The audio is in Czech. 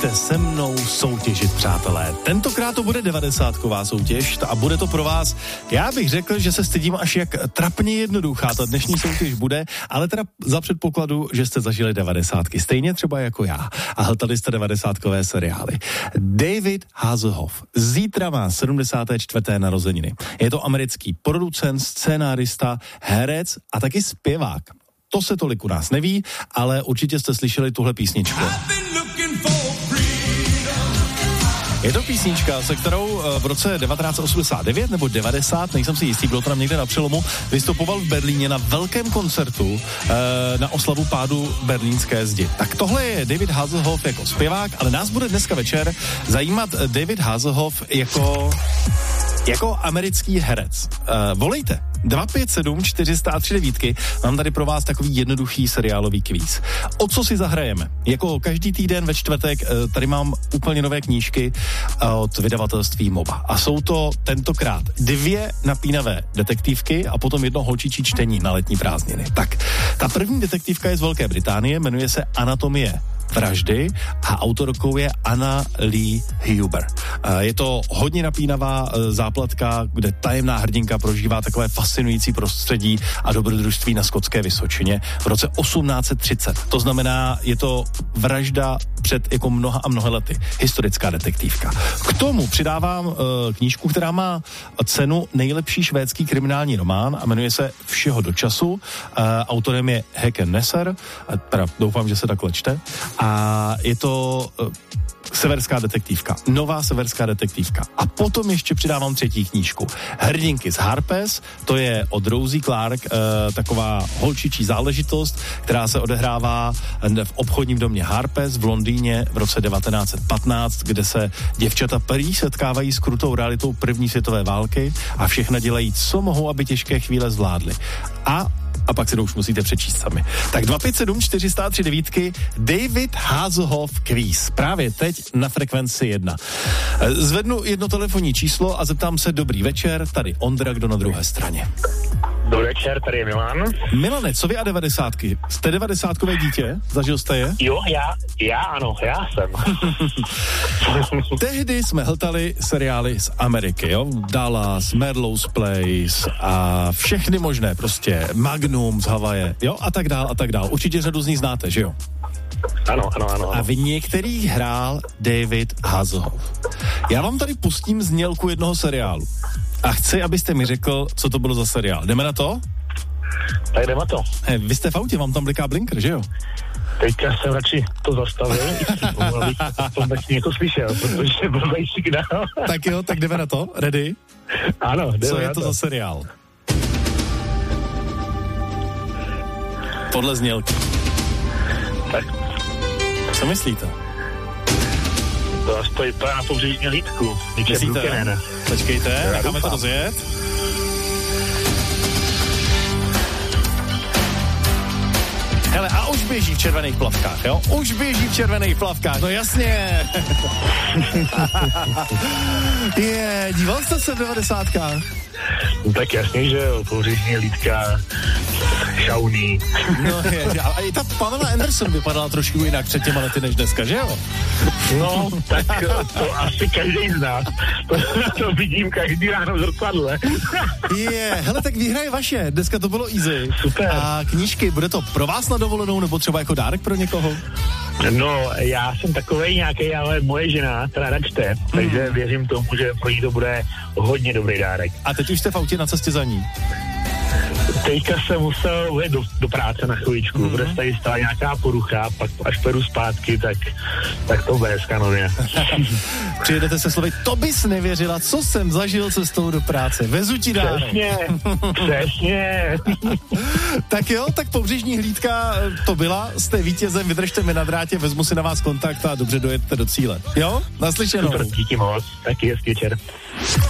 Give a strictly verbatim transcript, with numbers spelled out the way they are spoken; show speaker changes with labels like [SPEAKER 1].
[SPEAKER 1] pojďte se mnou soutěžit, přátelé. Tentokrát to bude devadesátková soutěž a bude to pro vás, já bych řekl, že se stydím, až jak trapně jednoduchá ta dnešní soutěž bude, ale teda za předpokladu, že jste zažili devadesátky, stejně třeba jako já a hltali jste devadesátkové seriály. David Hasselhoff zítra má sedmdesáté čtvrté narozeniny. Je to americký producent, scénárista, herec a taky zpěvák. To se tolik u nás neví, ale určitě jste slyšeli tuhle písničku. Je to písnička, se kterou v roce devatenáct osmdesát devět nebo devadesát, nejsem si jistý, bylo to tam někde na přelomu, vystupoval v Berlíně na velkém koncertu e, na oslavu pádu berlínské zdi. Tak tohle je David Hasselhoff jako zpěvák, ale nás bude dneska večer zajímat David Hasselhoff jako... jako americký herec. Uh, volejte dva pět sedm čtyři nula tři devět. Mám tady pro vás takový jednoduchý seriálový kvíz. O co si zahrajeme? Jako každý týden ve čtvrtek uh, tady mám úplně nové knížky uh, od vydavatelství Moba. A jsou to tentokrát dvě napínavé detektivky a potom jedno holčičí čtení na letní prázdniny. Tak, ta první detektivka je z Velké Británie, jmenuje se Anatomie vraždy a autorkou je Anna Lee Huber. Je to hodně napínavá zápletka, kde tajemná hrdinka prožívá takové fascinující prostředí a dobrodružství na skotské Vysočině v roce osmnáct třicet. To znamená, je to vražda před jako mnoha a mnoha lety. Historická detektivka. K tomu přidávám uh, knížku, která má cenu nejlepší švédský kriminální román a jmenuje se Všeho do času. Uh, autorem je Häcken Nesser, teda doufám, že se takhle čte. A je to uh, severská detektivka. Nová severská detektivka. A potom ještě přidávám třetí knížku. Hrdinky z Harpers, to je od Rosie Clark, uh, taková holčičí záležitost, která se odehrává v obchodním domě Harpers v Londýně v roce devatenáct patnáct, kde se děvčata prý setkávají s krutou realitou první světové války a všechna dělají, co mohou, aby těžké chvíle zvládly. A a pak si to už musíte přečíst sami. Tak dva pět sedm čtyři nula tři devět. David Hasselhoff kvíz. Právě teď na frekvenci jedna. Zvednu jedno telefonní číslo a zeptám se, dobrý večer, tady Ondra, kdo na druhé straně.
[SPEAKER 2] Dobrý večer, tady je Milan.
[SPEAKER 1] Milane, co vy a devadesátky? Jste devadesátkové dítě? Zažil jste je?
[SPEAKER 2] Jo, já, já ano, já jsem.
[SPEAKER 1] Tehdy jsme hltali seriály z Ameriky, jo? Dallas, Melrose Place a všechny možné, prostě Magnum z Havaje, jo? A tak dál, a tak dál. Určitě řadu z nich znáte, že jo?
[SPEAKER 2] Ano, ano, ano.
[SPEAKER 1] A v některých hrál David Hasselhoff. Já vám tady pustím znělku jednoho seriálu. A chci, abyste mi řekl, co to bylo za seriál. Jdeme na to?
[SPEAKER 2] Tak jdeme na to.
[SPEAKER 1] He, vy jste v autě, vám tam bliká blinker, že jo?
[SPEAKER 2] Teďka jsem radši to zastavil, abych to taky něco slyšel, protože byl signál.
[SPEAKER 1] Tak jo, tak jdeme na to. Ready?
[SPEAKER 2] Ano, jdeme.
[SPEAKER 1] Co je to za seriál? Podle znělky.
[SPEAKER 2] Tak.
[SPEAKER 1] Co myslíte?
[SPEAKER 2] To stojí na pobřežní hlídku.
[SPEAKER 1] Myslíte? Počkejte, necháme to rozjet. Hele, a už běží v červených plavkách, jo? Už běží v červených plavkách, no jasně. Je, yeah, díval jste se v devadesátkách?
[SPEAKER 2] No tak jasně, že jo, pobřežní hlídka, šauný.
[SPEAKER 1] No je, ale i ta Pamela Anderson vypadala trošku jinak před těma lety než dneska, že jo?
[SPEAKER 2] No, tak to asi každý z nás. To, to vidím každý ráno v zrcadle.
[SPEAKER 1] Je, yeah, hele, tak výhra je vaše, dneska to bylo easy.
[SPEAKER 2] Super.
[SPEAKER 1] A knížky, bude to pro vás na dovolenou, nebo třeba jako dárek pro někoho?
[SPEAKER 2] No, já jsem takovej nějaký, ale moje žena teda načte, mm. takže věřím tomu, že pro ní to bude hodně dobrý dárek.
[SPEAKER 1] A teď už jste v autě na cestě za ní?
[SPEAKER 2] Teďka jsem musel ujet do, do práce na chvíličku, mm. protože tady stala nějaká porucha, pak až půjdu zpátky, tak, tak to bude skanově.
[SPEAKER 1] Přijedete se slovy, to bys nevěřila, co jsem zažil cestou do práce. Vezu ti dárek.
[SPEAKER 2] Přesně, přesně.
[SPEAKER 1] Tak jo, tak pobřežní hlídka to byla, jste vítězem, vydržte mi na drátě, vezmu si na vás kontakt a dobře dojedete do cíle. Jo? Naslyšenou.
[SPEAKER 2] Super, díky moc, taky hezký večer.